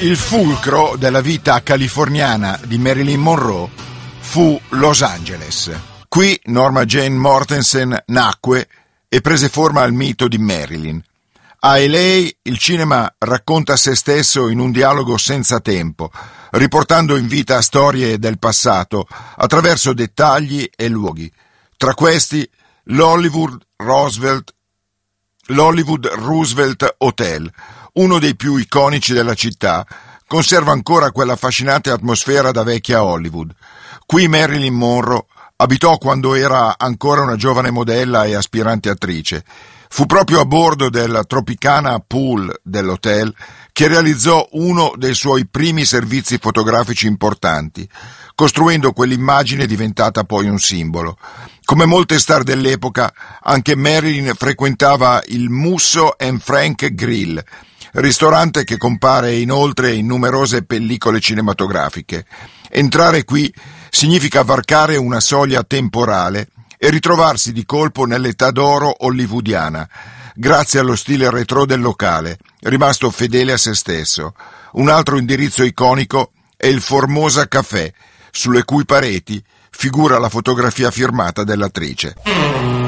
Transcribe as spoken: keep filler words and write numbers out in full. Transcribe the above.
Il fulcro della vita californiana di Marilyn Monroe fu Los Angeles. Qui Norma Jane Mortensen nacque e prese forma il mito di Marilyn. A L A il cinema racconta se stesso in un dialogo senza tempo, riportando in vita storie del passato attraverso dettagli e luoghi. Tra questi l'Hollywood Roosevelt, l'Hollywood Roosevelt Hotel, uno dei più iconici della città, conserva ancora quella affascinante atmosfera da vecchia Hollywood. Qui Marilyn Monroe abitò quando era ancora una giovane modella e aspirante attrice. Fu proprio a bordo del Tropicana Pool dell'hotel che realizzò uno dei suoi primi servizi fotografici importanti, costruendo quell'immagine diventata poi un simbolo. Come molte star dell'epoca, anche Marilyn frequentava il Musso and Frank Grill, ristorante che compare inoltre in numerose pellicole cinematografiche. Entrare qui significa varcare una soglia temporale e ritrovarsi di colpo nell'età d'oro hollywoodiana, grazie allo stile retro del locale, rimasto fedele a se stesso. Un altro indirizzo iconico è il Formosa Café, sulle cui pareti figura la fotografia firmata dell'attrice.